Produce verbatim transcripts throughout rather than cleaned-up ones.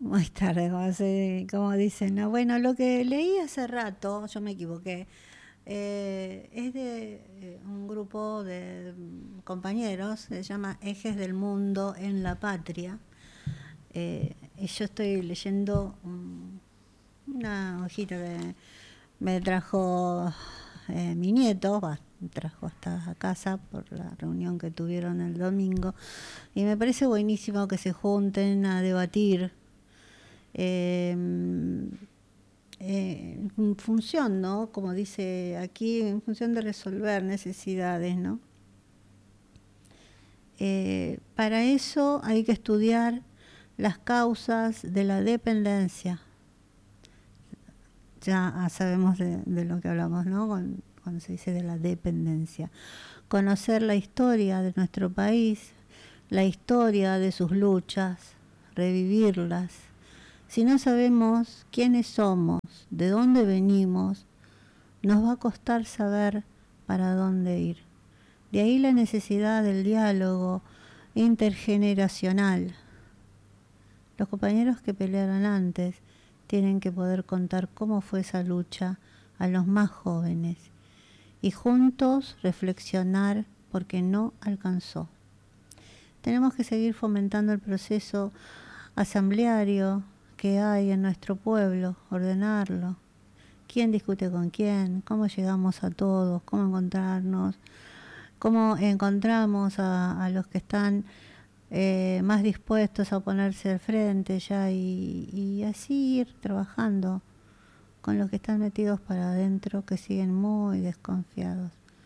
Muy tarde, como, se, como dicen. ¿No? Bueno, lo que leí hace rato, yo me equivoqué, eh, es de eh, un grupo de compañeros, se llama Ejes del Mundo en la Patria. Eh, y yo estoy leyendo um, una hojita que me trajo eh, mi nieto, va, me trajo hasta casa por la reunión que tuvieron el domingo, y me parece buenísimo que se junten a debatir eh, eh, en función, ¿no? Como dice aquí, en función de resolver necesidades, ¿no? Eh, para eso hay que estudiar las causas de la dependencia. Ya sabemos de, de lo que hablamos, ¿no? Cuando, cuando se dice de la dependencia. Conocer la historia de nuestro país, la historia de sus luchas, revivirlas. Si no sabemos quiénes somos, de dónde venimos, nos va a costar saber para dónde ir. De ahí la necesidad del diálogo intergeneracional. Los compañeros que pelearon antes tienen que poder contar cómo fue esa lucha a los más jóvenes y juntos reflexionar porque no alcanzó. Tenemos que seguir fomentando el proceso asambleario que hay en nuestro pueblo, ordenarlo. ¿Quién discute con quién? ¿Cómo llegamos a todos? ¿Cómo encontrarnos? ¿Cómo encontramos a, a los que están eh, más dispuestos a ponerse al frente ya y, y así ir trabajando con los que están metidos para adentro, que siguen muy desconfiados?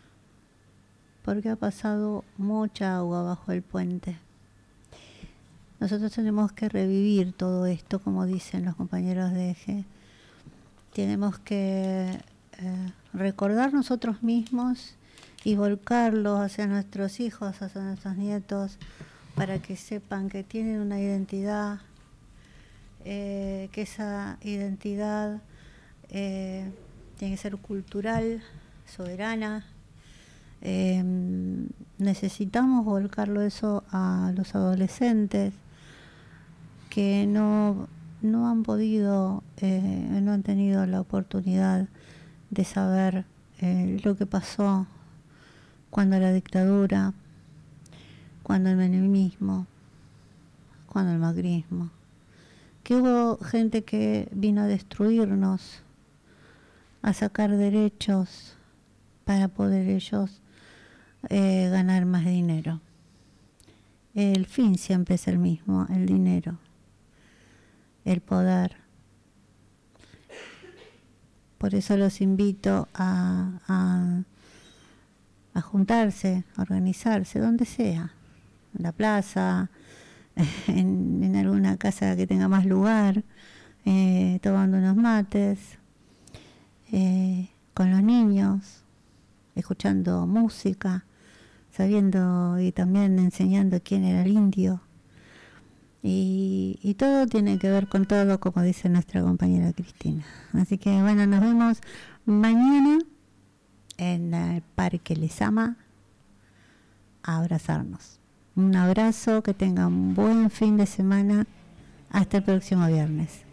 Porque ha pasado mucha agua bajo el puente. Nosotros tenemos que revivir todo esto, como dicen los compañeros de Eje. Tenemos que eh, recordar nosotros mismos y volcarlo hacia nuestros hijos, hacia nuestros nietos, para que sepan que tienen una identidad, eh, que esa identidad eh, tiene que ser cultural, soberana. Eh, necesitamos volcarlo eso a los adolescentes que no, no han podido, eh, no han tenido la oportunidad de saber eh, lo que pasó cuando la dictadura, cuando el menemismo, cuando el macrismo, que hubo gente que vino a destruirnos, a sacar derechos para poder ellos eh, ganar más dinero. El fin siempre es el mismo, el dinero, el poder. Por eso los invito a, a, a juntarse, a organizarse, donde sea, en la plaza, en, en alguna casa que tenga más lugar, eh, tomando unos mates, eh, con los niños, escuchando música, sabiendo y también enseñando quién era el indio. Y, y todo tiene que ver con todo, como dice nuestra compañera Cristina. Así que bueno, nos vemos mañana en el Parque Lezama a abrazarnos. Un abrazo, que tengan un buen fin de semana. Hasta el próximo viernes.